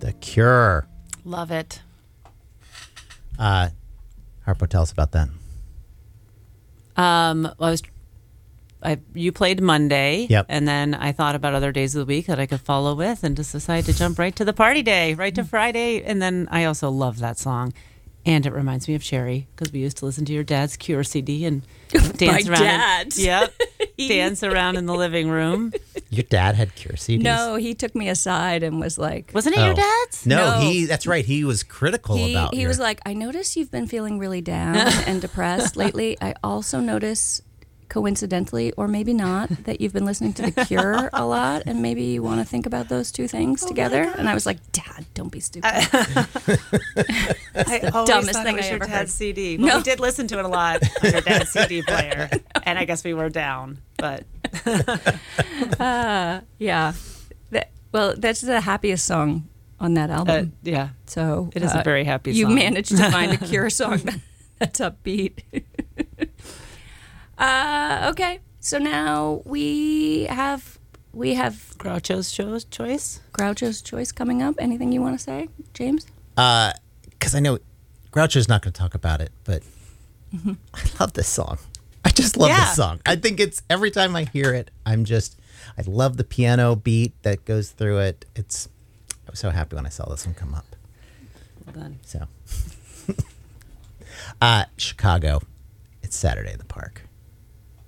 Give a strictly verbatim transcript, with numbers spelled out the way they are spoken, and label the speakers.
Speaker 1: The Cure.
Speaker 2: Love it.
Speaker 1: Uh, Harpo, tell us about that.
Speaker 2: Um, I was, I you played Monday,
Speaker 1: Yep.
Speaker 2: and then I thought about other days of the week that I could follow with, and just decided to jump right to the party day, right to Friday. And then I also love that song, and it reminds me of Sherry because we used to listen to your dad's Cure C D and dance
Speaker 3: My
Speaker 2: around.
Speaker 3: dad.
Speaker 2: In, yep, dance around in the living room.
Speaker 1: Your dad had Cure C Ds?
Speaker 3: No, he took me aside and was like,
Speaker 2: Wasn't it
Speaker 1: Oh.
Speaker 2: your dad's?
Speaker 1: No,
Speaker 3: No.
Speaker 1: he. That's right. He was critical
Speaker 3: he,
Speaker 1: about
Speaker 3: he
Speaker 1: your-
Speaker 3: was like, I notice you've been feeling really down and depressed lately. I also notice, coincidentally, or maybe not, that you've been listening to The Cure a lot, and maybe you want to think about those two things
Speaker 2: Oh
Speaker 3: together. And I was like, Dad, don't be stupid.
Speaker 2: I always
Speaker 3: dumbest
Speaker 2: thought
Speaker 3: thing
Speaker 2: it was
Speaker 3: I
Speaker 2: your
Speaker 3: ever
Speaker 2: dad's
Speaker 3: heard.
Speaker 2: C D. Well,
Speaker 3: No.
Speaker 2: we did listen to it a lot on your dad's C D player, and I guess we were down. But
Speaker 3: uh, yeah. That, well, that's the happiest song on that
Speaker 2: uh,
Speaker 3: album.
Speaker 2: yeah,
Speaker 3: So
Speaker 2: it is
Speaker 3: uh,
Speaker 2: a very happy
Speaker 3: You
Speaker 2: song.
Speaker 3: managed to find a Cure song that- that's upbeat. uh, okay, so now we have we have
Speaker 2: Groucho's cho- choice.
Speaker 3: Groucho's Choice coming up. Anything you want to say, James?
Speaker 1: Uh, because I know Groucho's not going to talk about it, but I love this song. I just love
Speaker 2: Yeah.
Speaker 1: this song. I think it's every time I hear it, I'm just I love the piano beat that goes through it. It's I was so happy when I saw this one come up.
Speaker 2: Well done.
Speaker 1: So, uh, Chicago, it's Saturday in the Park.